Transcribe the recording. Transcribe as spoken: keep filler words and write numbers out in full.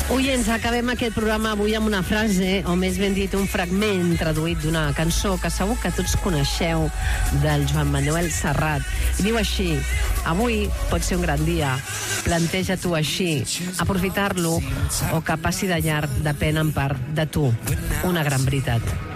Oients, acabem aquest programa avui amb una frase, o més ben dit, un fragment traduït d'una cançó que segur que tots coneixeu, del Joan Manuel Serrat. I diu així: avui pot ser un gran dia, planteja-t'ho així, aprofitar-lo o que passi de llarg depèn en part de tu. Una gran veritat.